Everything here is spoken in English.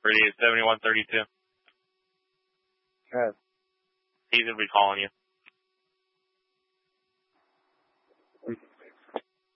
for the 7132. Good. He's going to be calling you.